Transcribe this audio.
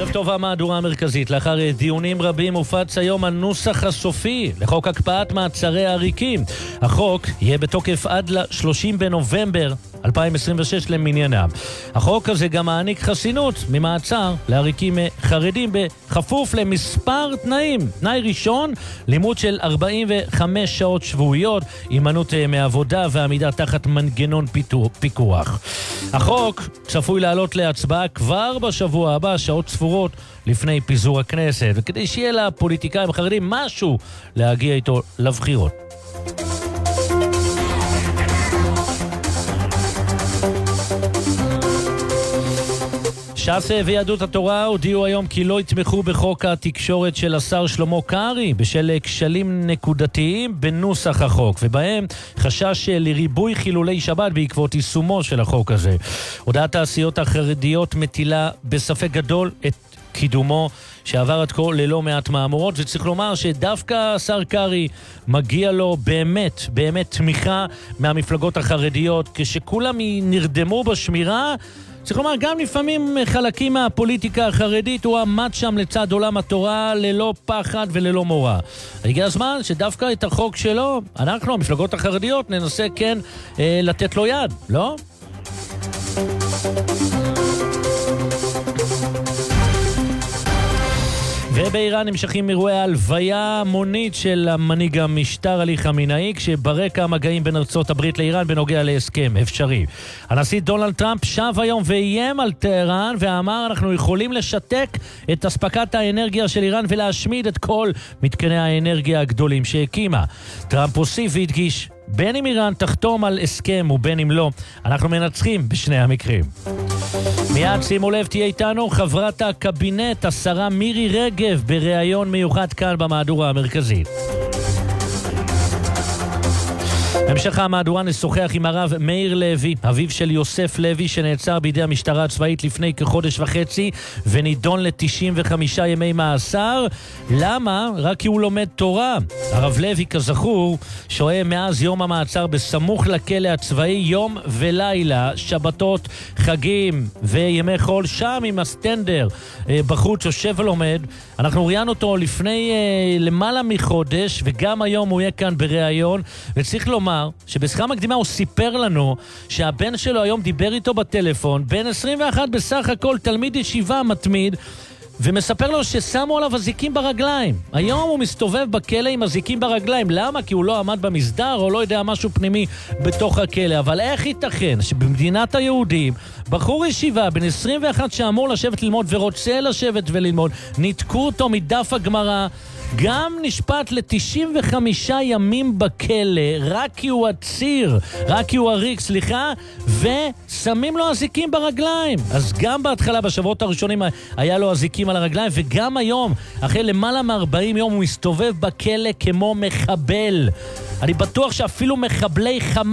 ערב טוב. המהדורה המרכזית. לאחר דיונים רבים הופץ היום הנוסח הסופי לחוק הקפאת מעצרי העריקים. החוק יהיה בתוקף עד ל-30 בנובמבר 2026 למניינם. החוק הזה גם מעניק חסינות ממעצר לעריקים חרדים בכפוף למספר תנאים. תנאי ראשון, לימוד של 45 שעות שבועיות, הימנעות מעבודה ועמידה תחת מנגנון פיקוח. החוק צפוי לעלות להצבעה כבר בשבוע הבא, שעות ספורות לפני פיזור הכנסת, וכדי שיהיה לפוליטיקאים החרדים משהו להגיע איתו לבחירות. ש"ס ויהדות התורה הודיעו היום כי לא יתמכו בחוק התקשורת של השר שלמה קרעי בשל כשלים נקודתיים בנוסח החוק, ובהם חשש לריבוי חילולי שבת בעקבות יישומו של החוק הזה. הודעת הסיעות החרדיות מטילה בספק גדול את קידומו, שעבר עד כה ללא מעט מאמרות, וצריך לומר שדווקא השר קרעי מגיע לו באמת תמיכה מהמפלגות החרדיות, כשכולם נרדמו בשמירה. צריך לומר, גם לפעמים חלקים מהפוליטיקה החרדית הוא עמד שם לצד עולם התורה ללא פחד וללא מורא. הגיע הזמן שדווקא את החוק שלו, אנחנו, המפלגות החרדיות, ננסה כן לתת לו יד, לא? ובאיראן נמשכים אירועי ההלוויה המונית של המנהיג המשטר עלי חמינאי, כשברקע המגעים בין ארצות הברית לאיראן בנוגע להסכם אפשרי. הנשיא דונלד טראמפ שב היום ואיים על טהרן ואמר, אנחנו יכולים לשתק את אספקת האנרגיה של איראן ולהשמיד את כל מתקני האנרגיה הגדולים שהקימה. טראמפ הוסיף והדגיש, בין אם איראן תחתום על הסכם ובין אם לא, אנחנו מנצחים בשני המקרים. מיד שימו לב, תהיה איתנו חברת הקבינט השרה מירי רגב בריאיון מיוחד כאן במהדורה המרכזית. בהמשך המהדורה נשוחח עם הרב מאיר לוי, אביו של יוסף לוי, שנעצר בידי המשטרה הצבאית לפני כחודש וחצי ונידון ל-95 ימי מאסר. למה? רק כי הוא לומד תורה. הרב לוי, כזכור, שוהה מאז יום המעצר בסמוך לכלא הצבאי יום ולילה, שבתות, חגים וימי חול, שם עם הסטנדר בחוץ יושב ולומד. אנחנו ראיינו אותו לפני למעלה מחודש, וגם היום הוא יהיה כאן בריאיון, וצריך לומר שבשיחה מקדימה הוא סיפר לנו שהבן שלו היום דיבר איתו בטלפון, בן 21 בסך הכל, תלמיד ישיבה מתמיד, ומספר לו ששמו עליו הזיקים ברגליים. היום הוא מסתובב בכלא עם הזיקים ברגליים. למה? כי הוא לא עמד במסדר או לא יודע, משהו פנימי בתוך הכלא. אבל איך ייתכן שבמדינת היהודים בחור ישיבה בן 21 שאמור לשבת ללמוד ורוצה לשבת וללמוד, ניתקו אותו מדף הגמרא, גם נשפט ל-95 ימים בכלא, רק כי הוא עציר, רק כי הוא עריק, ושמים לו הזיקים ברגליים. אז גם בהתחלה, בשבועות הראשונים, היה לו הזיקים על הרגליים, וגם היום, אחרי למעלה מ-40 יום, הוא מסתובב בכלא כמו מחבל. אני בטוח שאפילו מחבלי חמאס